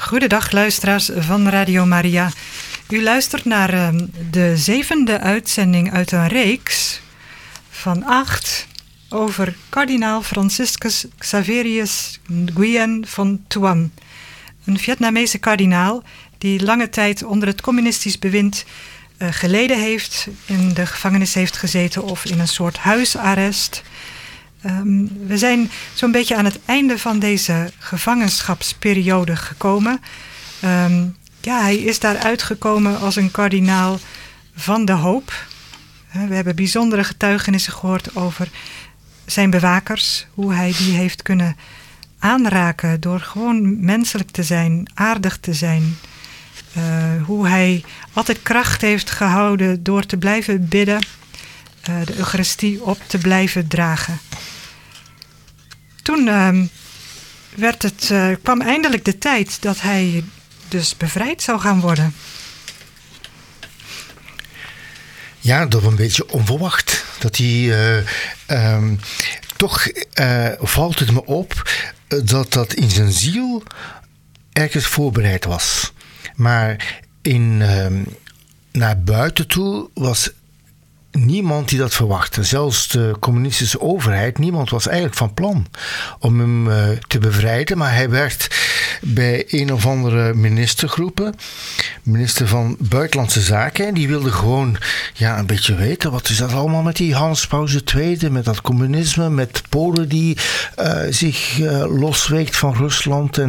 Goedendag luisteraars van Radio Maria. U luistert naar de 7e uitzending uit een reeks van 8 over kardinaal Franciscus Xaverius Nguyen van Thuan. Een Vietnamese kardinaal die lange tijd onder het communistisch bewind geleden heeft, in de gevangenis heeft gezeten of in een soort huisarrest. We zijn zo'n beetje aan het einde van deze gevangenschapsperiode gekomen. Hij is daar uitgekomen als een kardinaal van de hoop. We hebben bijzondere getuigenissen gehoord over zijn bewakers. Hoe hij die heeft kunnen aanraken door gewoon menselijk te zijn, aardig te zijn. Hoe hij altijd kracht heeft gehouden door te blijven bidden. De Eucharistie op te blijven dragen. Toen kwam eindelijk de tijd dat hij dus bevrijd zou gaan worden. Ja, dat was een beetje onverwacht. Dat hij toch valt het me op dat in zijn ziel ergens voorbereid was. Maar naar buiten toe was niemand die dat verwachtte. Zelfs de communistische overheid, niemand was eigenlijk van plan om hem te bevrijden. Maar hij werd bij een of andere minister van Buitenlandse Zaken, en die wilde gewoon een beetje weten, wat is dat allemaal met die Hans Paus II, met dat communisme, met Polen die zich losweekt van Rusland.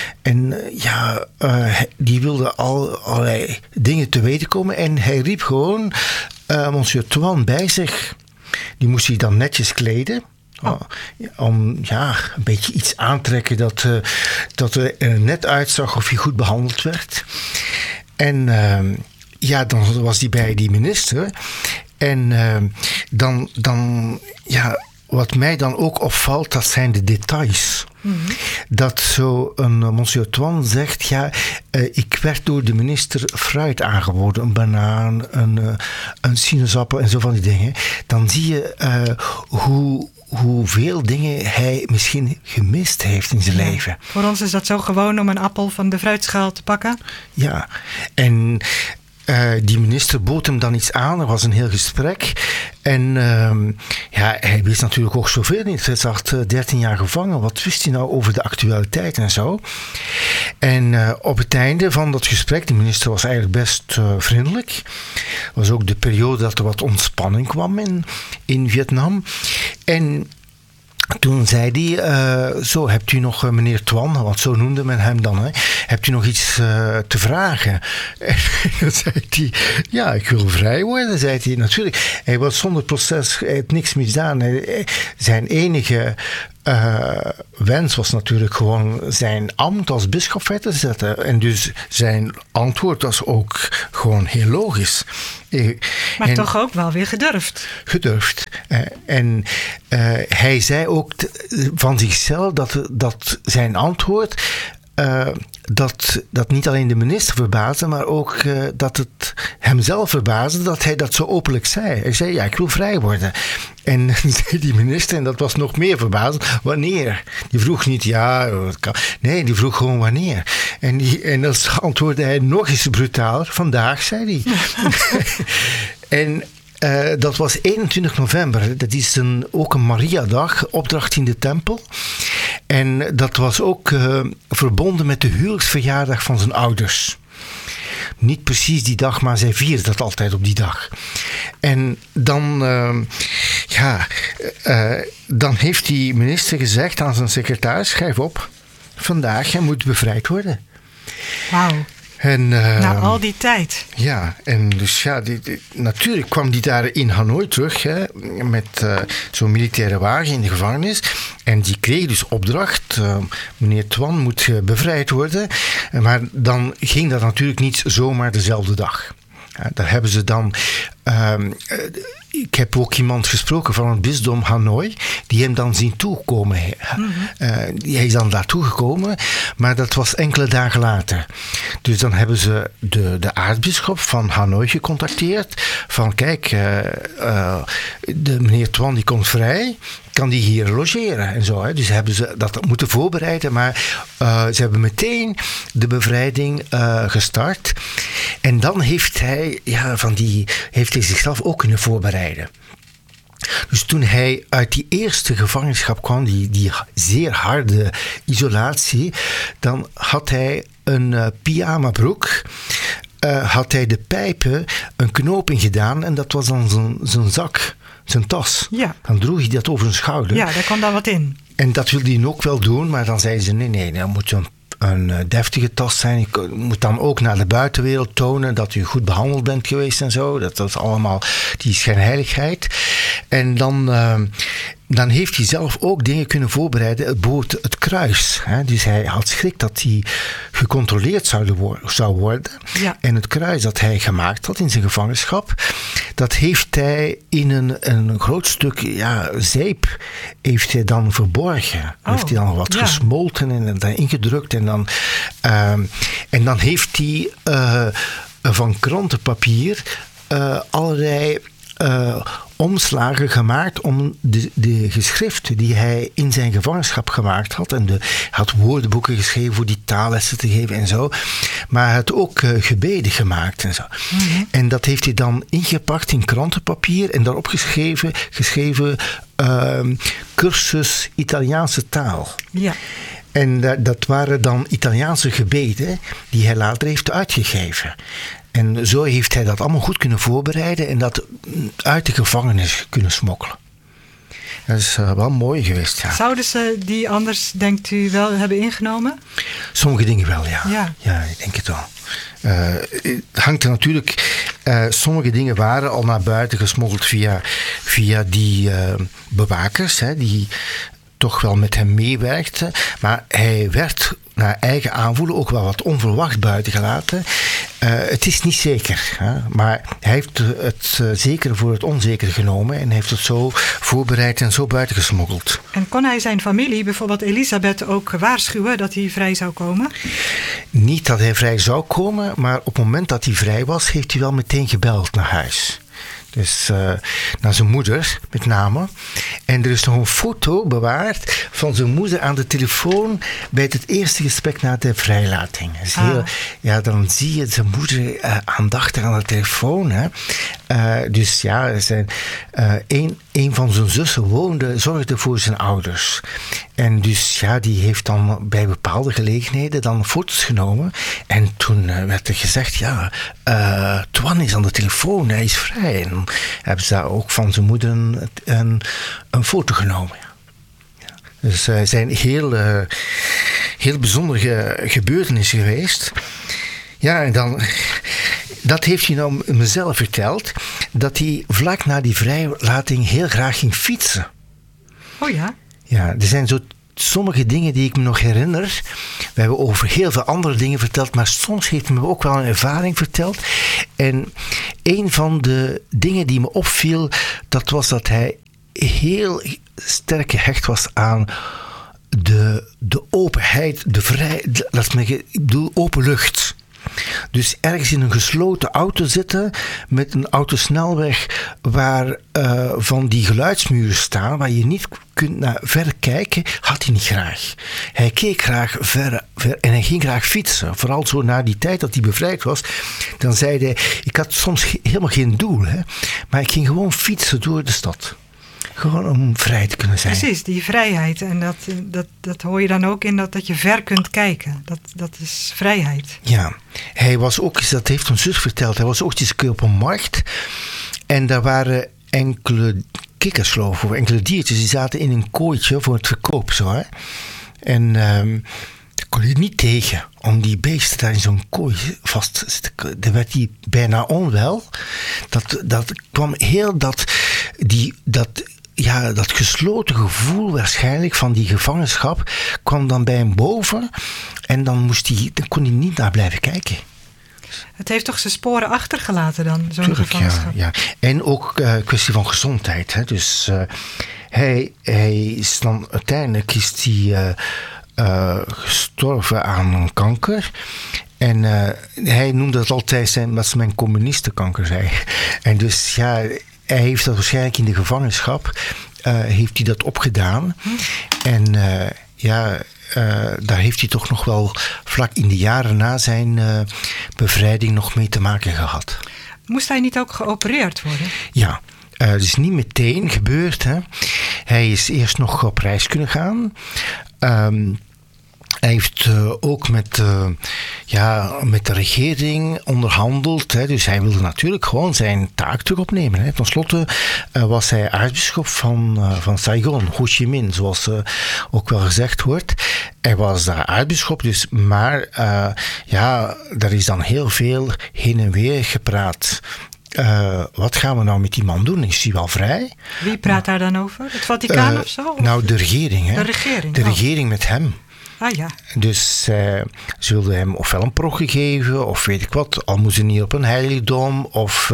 Die wilde allerlei dingen te weten komen. En hij riep gewoon Monsieur Thuan bij zich. Die moest hij dan netjes kleden. Om een beetje iets aantrekken dat er net uitzag of hij goed behandeld werd. En dan was hij bij die minister. En wat mij dan ook opvalt, dat zijn de details. Mm-hmm. Dat zo een Monsieur Thuan zegt, ik werd door de minister fruit aangeboden, een banaan, een sinaasappel en zo van die dingen. Dan zie je hoeveel dingen hij misschien gemist heeft in zijn leven. Voor ons is dat zo gewoon om een appel van de fruitschaal te pakken. Ja, en die minister bood hem dan iets aan. Er was een heel gesprek. En hij wist natuurlijk ook zoveel niet. Hij zat 13 jaar gevangen. Wat wist hij nou over de actualiteit en zo? En op het einde van dat gesprek, de minister was eigenlijk best vriendelijk. Het was ook de periode dat er wat ontspanning kwam in Vietnam. En toen zei hij, zo hebt u nog meneer Thuan, want zo noemde men hem dan, hebt u nog iets te vragen? En dan zei hij, ik wil vrij worden, zei hij natuurlijk. Hij was zonder proces, hij had niks misdaan. Zijn enige wens was natuurlijk gewoon zijn ambt als bisschop verder te zetten. En dus zijn antwoord was ook gewoon heel logisch. Maar toch ook wel weer gedurfd. Gedurfd. En hij zei ook van zichzelf dat zijn antwoord dat niet alleen de minister verbaasde, maar ook dat het hemzelf verbaasde dat hij dat zo openlijk zei. Hij zei, ik wil vrij worden. En zei die minister, en dat was nog meer verbazend, wanneer? Die vroeg niet, nee, die vroeg gewoon wanneer. En dan antwoordde hij nog eens brutaler, vandaag, zei hij. En dat was 21 november. Dat is ook een Mariadag, opdracht in de tempel. En dat was ook verbonden met de huwelijksverjaardag van zijn ouders. Niet precies die dag, maar zij vierden dat altijd op die dag. En dan, dan heeft die minister gezegd aan zijn secretaris, schrijf op, vandaag, hij moet bevrijd worden. Wauw. En, na al die tijd. Ja, en dus natuurlijk kwam die daar in Hanoi terug, met zo'n militaire wagen in de gevangenis. En die kreeg dus opdracht, meneer Thuan moet bevrijd worden. Maar dan ging dat natuurlijk niet zomaar dezelfde dag. Daar hebben ze dan... ik heb ook iemand gesproken van het bisdom Hanoi, die hem dan zien toekomen. Hij is dan daartoe gekomen, maar dat was enkele dagen later. Dus dan hebben ze de aartsbisschop van Hanoi gecontacteerd. Van kijk, de meneer Thuan die komt vrij. kan die hier logeren en zo. Hè. Dus hebben ze dat moeten voorbereiden, maar ze hebben meteen de bevrijding gestart. En dan heeft hij zichzelf ook kunnen voorbereiden. Dus toen hij uit die eerste gevangenschap kwam, die zeer harde isolatie, dan had hij een pyjamabroek, had hij de pijpen een knoop in gedaan en dat was dan zijn zak, zijn tas. Ja. Dan droeg hij dat over zijn schouder. Ja, daar kwam dan wat in. En dat wilde hij ook wel doen, maar dan zeiden ze nee, dan moet een deftige tas zijn. Je moet dan ook naar de buitenwereld tonen dat u goed behandeld bent geweest en zo. Dat is allemaal die schijnheiligheid. En dan heeft hij zelf ook dingen kunnen voorbereiden. Bijvoorbeeld het kruis. Hè. Dus hij had schrik dat hij gecontroleerd zou worden. Ja. En het kruis dat hij gemaakt had in zijn gevangenschap, dat heeft hij in een groot stuk zeep heeft hij dan verborgen. Heeft hij dan wat gesmolten en dan ingedrukt. En dan heeft hij van krantenpapier allerlei omslagen gemaakt om de geschriften die hij in zijn gevangenschap gemaakt had. En hij had woordenboeken geschreven voor die taallessen te geven en zo. Maar hij had ook gebeden gemaakt en zo. Mm-hmm. En dat heeft hij dan ingepakt in krantenpapier en daarop geschreven cursus Italiaanse taal. Ja. En dat waren dan Italiaanse gebeden die hij later heeft uitgegeven. En zo heeft hij dat allemaal goed kunnen voorbereiden en dat uit de gevangenis kunnen smokkelen. Dat is wel mooi geweest, ja. Zouden ze die anders, denkt u, wel hebben ingenomen? Sommige dingen wel, ja. Ja, ik denk het wel. Het hangt er natuurlijk... sommige dingen waren al naar buiten gesmokkeld via die bewakers, hè, die toch wel met hem meewerkten. Maar hij werd naar eigen aanvoelen ook wel wat onverwacht buitengelaten. Het is niet zeker. Hè? Maar hij heeft het zekere voor het onzekere genomen en heeft het zo voorbereid en zo buitengesmokkeld. En kon hij zijn familie, bijvoorbeeld Elisabeth, ook waarschuwen dat hij vrij zou komen? Niet dat hij vrij zou komen, maar op het moment dat hij vrij was, heeft hij wel meteen gebeld naar huis. Dus naar zijn moeder, met name. En er is nog een foto bewaard van zijn moeder aan de telefoon bij het eerste gesprek na de vrijlating. Dus dan zie je zijn moeder aandachtig aan de telefoon. Hè. Dus ja, een van zijn zussen zorgde voor zijn ouders. En dus ja, die heeft dan bij bepaalde gelegenheden dan foto's genomen. En toen werd er gezegd, Twan is aan de telefoon, hij is vrij. En hebben ze daar ook van zijn moeder een foto genomen. Ja. Dus het zijn heel bijzondere gebeurtenissen geweest. Ja, en dan... Dat heeft hij nou mezelf verteld, dat hij vlak na die vrijlating heel graag ging fietsen. Oh ja? Ja, er zijn zo sommige dingen die ik me nog herinner. We hebben over heel veel andere dingen verteld, maar soms heeft hij me ook wel een ervaring verteld. En een van de dingen die me opviel, dat was dat hij heel sterk gehecht was aan de openheid, open lucht. Dus ergens in een gesloten auto zitten met een autosnelweg waar van die geluidsmuren staan, waar je niet kunt naar ver kijken, had hij niet graag. Hij keek graag ver en hij ging graag fietsen. Vooral zo na die tijd dat hij bevrijd was. Dan zei hij, ik had soms helemaal geen doel, hè, maar ik ging gewoon fietsen door de stad. Gewoon om vrij te kunnen zijn. Precies, die vrijheid. En dat hoor je dan ook in dat je ver kunt kijken. Dat is vrijheid. Ja, hij was ook eens, dat heeft een zus verteld, hij was ook eens een keer op een markt. En daar waren enkele kikkers, geloof ik, of enkele diertjes, die zaten in een kooitje voor het verkoop. Zo, hè. En daar kon hij niet tegen om die beesten daar in zo'n kooi vast te zitten. Daar werd hij bijna onwel. Dat kwam heel dat gesloten gevoel waarschijnlijk van die gevangenschap kwam dan bij hem boven en dan kon hij niet naar blijven kijken. Het heeft toch zijn sporen achtergelaten dan, zo'n gevangenschap? Ja. En ook kwestie van gezondheid. Hè. Dus hij is dan uiteindelijk gestorven aan kanker. En hij noemde dat altijd dat ze mijn communistenkanker zei. En dus ja, hij heeft dat waarschijnlijk in de gevangenschap heeft hij dat opgedaan. En daar heeft hij toch nog wel vlak in de jaren na zijn bevrijding nog mee te maken gehad. Moest hij niet ook geopereerd worden? Ja, het is niet meteen gebeurd. Hè. Hij is eerst nog op reis kunnen gaan. Hij heeft ook met de regering onderhandeld. Hè. Dus hij wilde natuurlijk gewoon zijn taak terug opnemen. Hè. Ten slotte was hij aartsbisschop van Saigon, Ho Chi Minh, zoals ook wel gezegd wordt. Hij was daar aartsbisschop, dus, maar er is dan heel veel heen en weer gepraat. Wat gaan we nou met die man doen? Is hij wel vrij? Wie praat daar dan over? Het Vaticaan of zo? Of? Nou, de regering. Hè. De regering Met hem. Ah ja. Dus ze wilden hem ofwel een progge geven, of weet ik wat, al moest hij niet op een heiligdom, of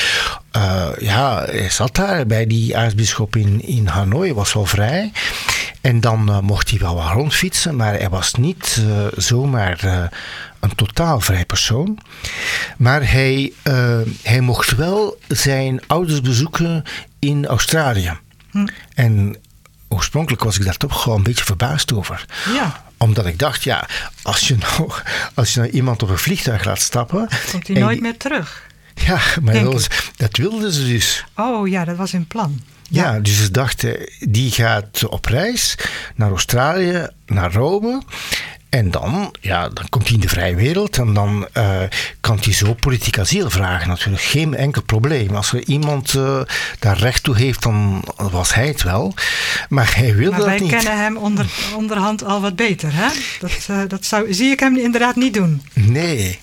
hij zat daar bij die aartsbisschop in Hanoi, was wel vrij. En dan mocht hij wel wat rondfietsen, maar hij was niet zomaar een totaal vrij persoon. Maar hij mocht wel zijn ouders bezoeken in Australië. En oorspronkelijk was ik daar toch gewoon een beetje verbaasd over. Ja. Omdat ik dacht, als je nou iemand op een vliegtuig laat stappen... Komt hij nooit meer terug. Ja, maar dat wilden ze dus. Oh ja, dat was hun plan. Ja, dus ze dachten, die gaat op reis naar Australië, naar Rome... En dan komt hij in de vrije wereld en dan kan hij zo politiek asiel vragen. Natuurlijk geen enkel probleem. Als er iemand daar recht toe heeft, dan was hij het wel. Maar hij wilde dat niet. Maar wij kennen hem onderhand al wat beter, hè? Dat zie ik hem inderdaad niet doen. Nee,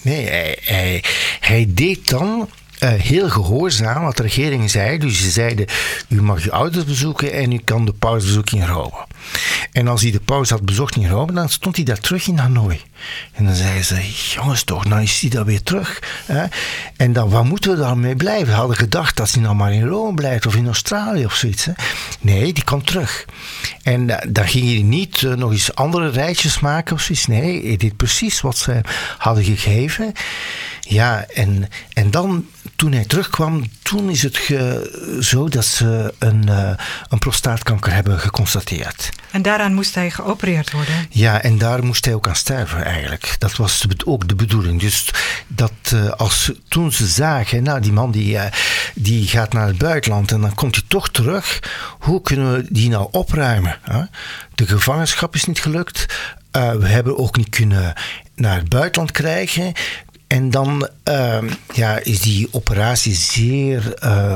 hij deed dan... heel gehoorzaam wat de regering zei. Dus ze zeiden, u mag je ouders bezoeken en u kan de paus bezoeken in Rome. En als hij de paus had bezocht in Rome, dan stond hij daar terug in Hanoi. En dan zeiden ze, jongens toch, nou is hij daar weer terug. Hè? En dan, waar moeten we daarmee blijven? We hadden gedacht dat hij nou maar in Rome blijft of in Australië of zoiets. Hè? Nee, die kwam terug. En dan ging hij niet nog eens andere rijtjes maken of zoiets. Nee, hij deed precies wat ze hadden gegeven. Ja, en dan, toen hij terugkwam, toen is het zo dat ze een prostaatkanker hebben geconstateerd. En daaraan moest hij geopereerd worden? Ja, en daar moest hij ook aan sterven eigenlijk. Dat was ook de bedoeling. Dus dat toen ze zagen, nou die man die gaat naar het buitenland en dan komt hij toch terug. Hoe kunnen we die nou opruimen? Hè? De gevangenschap is niet gelukt. We hebben ook niet kunnen naar het buitenland krijgen. En dan is die operatie zeer,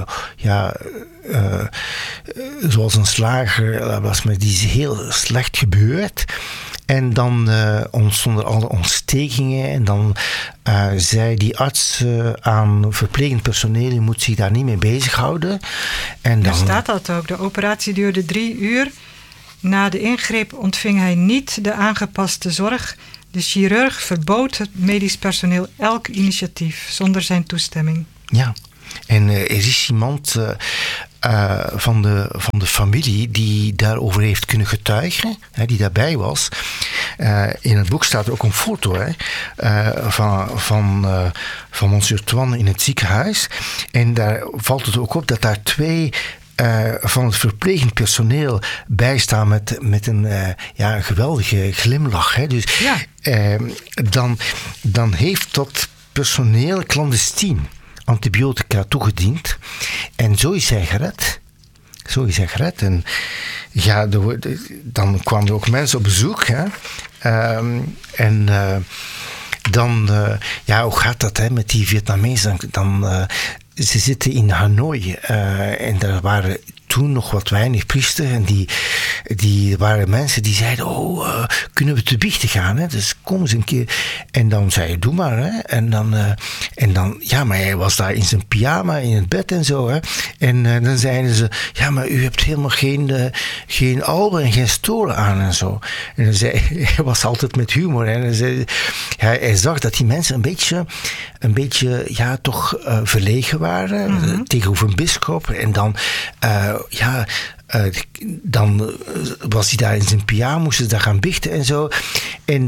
zoals een slager was, maar die is heel slecht gebeurd. En dan ontstonden alle ontstekingen en dan zei die arts aan verplegend personeel, je moet zich daar niet mee bezighouden. En daar staat dat ook, de operatie duurde 3 uur. Na de ingreep ontving hij niet de aangepaste zorg. De chirurg verbood het medisch personeel elk initiatief zonder zijn toestemming. Ja, en er is iemand van de familie die daarover heeft kunnen getuigen, die daarbij was. In het boek staat ook een foto van Monsieur Twan in het ziekenhuis. En daar valt het ook op dat daar 2... van het verplegend personeel bijstaan met een geweldige glimlach. Hè. Dus dan heeft dat personeel clandestien antibiotica toegediend. En zo is hij gered. En dan kwamen er ook mensen op bezoek. Hè. Hoe gaat dat met die Vietnamezen? Ze zitten in Hanoi en daar waren toen nog wat weinig priesters en die waren mensen die zeiden, kunnen we te biechten gaan? Hè? Dus kom eens een keer. En dan zei je, doe maar. Hè? En dan, maar hij was daar in zijn pyjama in het bed en zo. Hè? En dan zeiden ze, ja, maar u hebt helemaal geen alben en geen stolen aan en zo. En dan zei hij was altijd met humor. En dan zei, hij zag dat die mensen een beetje toch verlegen waren tegenover een bisschop. En dan dan was hij daar in zijn pyjama, moesten ze daar gaan biechten en zo. En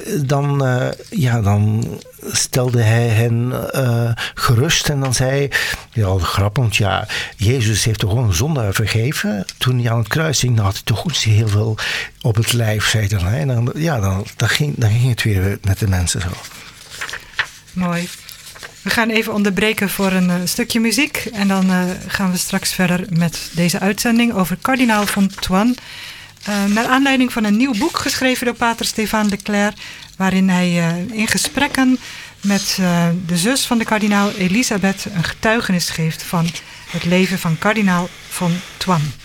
dan stelde hij hen gerust en dan zei hij, ja, grappig, want ja, Jezus heeft toch gewoon een zondaar vergeven. Toen hij aan het kruis hing, dan had hij toch goed heel veel op het lijf, zei hij dan. Hè? En dan ging het weer met de mensen zo. Mooi. We gaan even onderbreken voor een stukje muziek. En dan gaan we straks verder met deze uitzending over kardinaal Fontoine. Naar aanleiding van een nieuw boek geschreven door pater Stéphane Leclerc, waarin hij in gesprekken met de zus van de kardinaal Elisabeth een getuigenis geeft van het leven van kardinaal Fontoine.